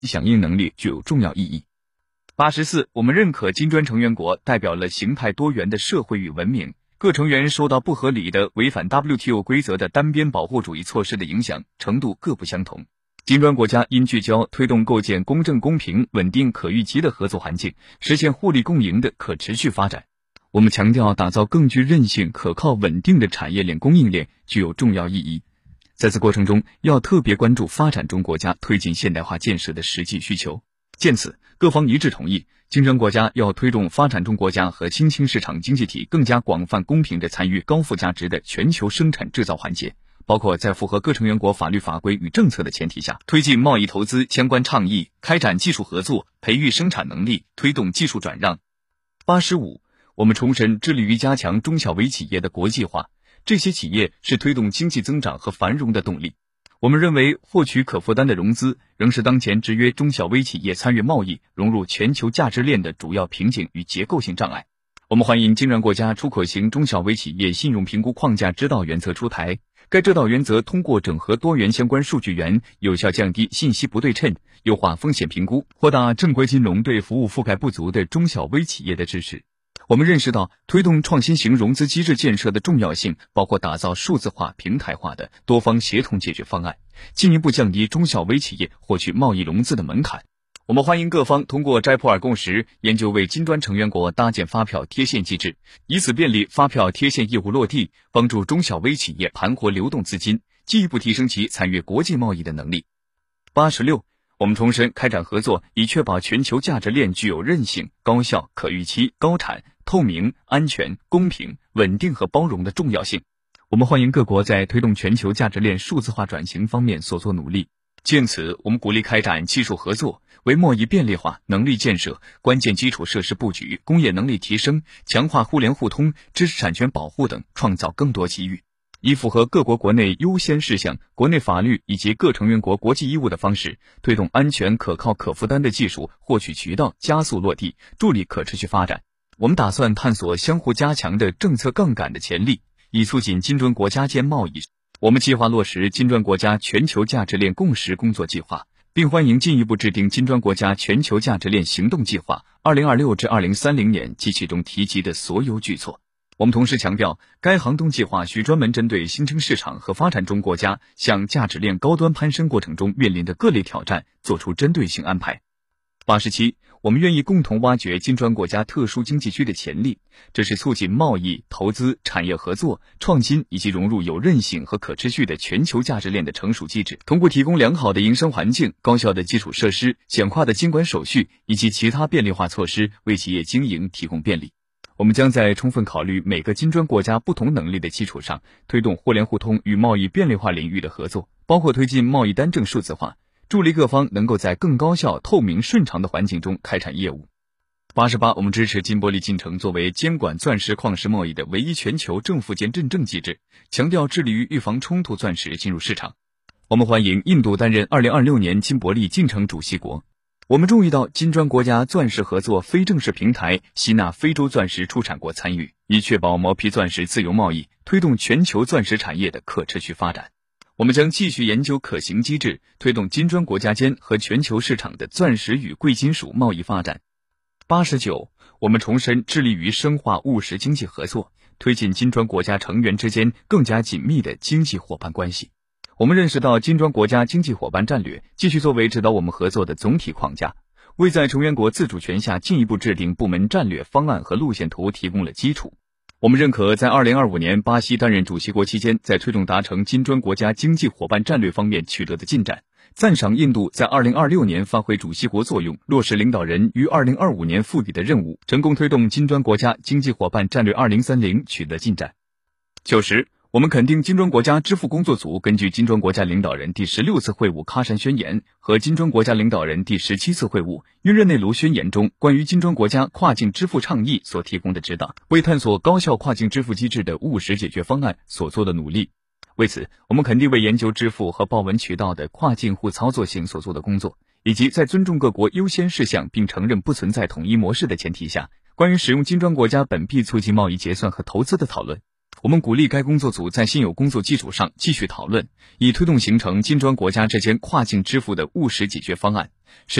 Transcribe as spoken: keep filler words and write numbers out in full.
响应能力具有重要意义。八十四，我们认可金砖成员国代表了形态多元的社会与文明，各成员受到不合理的违反 W T O 规则的单边保护主义措施的影响程度各不相同。金砖国家应聚焦推动构建公正公平、稳定可预期的合作环境，实现互利共赢的可持续发展。我们强调打造更具韧性、可靠、稳定的产业链供应链具有重要意义。在此过程中，要特别关注发展中国家推进现代化建设的实际需求。见此，各方一致同意，金砖国家要推动发展中国家和新兴市场经济体更加广泛公平地参与高附加值的全球生产制造环节，包括在符合各成员国法律法规与政策的前提下，推进贸易投资相关倡议，开展技术合作，培育生产能力，推动技术转让。八十五，我们重申致力于加强中小微企业的国际化，这些企业是推动经济增长和繁荣的动力。我们认为，获取可负担的融资仍是当前制约中小微企业参与贸易、融入全球价值链的主要瓶颈与结构性障碍。我们欢迎金砖国家出口型中小微企业信用评估框架指导原则出台，该指导原则通过整合多元相关数据源，有效降低信息不对称，优化风险评估，扩大正规金融对服务覆盖不足的中小微企业的支持。我们认识到推动创新型融资机制建设的重要性，包括打造数字化、平台化的多方协同解决方案，进一步降低中小微企业获取贸易融资的门槛。我们欢迎各方通过斋普尔共识，研究为金砖成员国搭建发票贴现机制，以此便利发票贴现业务落地，帮助中小微企业盘活流动资金，进一步提升其参与国际贸易的能力。八十六，我们重申开展合作，以确保全球价值链具有韧性、高效、可预期、高产、透明、安全、公平、稳定和包容的重要性。我们欢迎各国在推动全球价值链数字化转型方面所做努力。见此，我们鼓励开展技术合作，为贸易便利化、能力建设、关键基础设施布局、工业能力提升、强化互联互通、知识产权保护等创造更多机遇。以符合各国国内优先事项、国内法律以及各成员国国际义务的方式，推动安全、可靠、可负担的技术获取渠道加速落地，助力可持续发展。我们打算探索相互加强的政策杠杆的潜力，以促进金砖国家间贸易。我们计划落实金砖国家全球价值链共识工作计划，并欢迎进一步制定金砖国家全球价值链行动计划二零二六至二零三零年及其中提及的所有举措。我们同时强调，该行动计划需专门针对新兴市场和发展中国家向价值链高端攀升过程中面临的各类挑战做出针对性安排。八十七，我们愿意共同挖掘金砖国家特殊经济区的潜力，这是促进贸易、投资、产业合作、创新以及融入有韧性和可持续的全球价值链的成熟机制，通过提供良好的营商环境、高效的基础设施、简化的监管手续以及其他便利化措施，为企业经营提供便利。我们将在充分考虑每个金砖国家不同能力的基础上，推动互联互通与贸易便利化领域的合作，包括推进贸易单证数字化，助力各方能够在更高效、透明、顺畅的环境中开展业务。八十八，我们支持金玻璃进程作为监管钻石矿石贸易的唯一全球政府间认证机制，强调致力于预防冲突钻石进入市场。我们欢迎印度担任二零二六年金玻璃进程主席国。我们注意到金砖国家钻石合作非正式平台吸纳非洲钻石出产国参与，以确保毛坯钻石自由贸易，推动全球钻石产业的可持续发展。我们将继续研究可行机制，推动金砖国家间和全球市场的钻石与贵金属贸易发展。八十九，我们重申致力于深化务实经济合作，推进金砖国家成员之间更加紧密的经济伙伴关系。我们认识到金砖国家经济伙伴战略继续作为指导我们合作的总体框架，为在成员国自主权下进一步制定部门战略方案和路线图提供了基础。我们认可在二零二五年巴西担任主席国期间，在推动达成金砖国家经济伙伴战略方面取得的进展，赞赏印度在二零二六年发挥主席国作用，落实领导人于二零二五年赋予的任务，成功推动金砖国家经济伙伴战略二零三零取得进展。九十，我们肯定金砖国家支付工作组根据金砖国家领导人第十六次会晤喀山宣言和金砖国家领导人第十七次会晤约日内卢宣言中关于金砖国家跨境支付倡议所提供的指导，为探索高效跨境支付机制的务实解决方案所做的努力。为此，我们肯定为研究支付和报文渠道的跨境互操作性所做的工作，以及在尊重各国优先事项并承认不存在统一模式的前提下，关于使用金砖国家本币促进贸易结算和投资的讨论。 我们鼓励该工作组在现有工作基础上继续讨论，以推动形成金砖国家之间跨境支付的务实解决方案。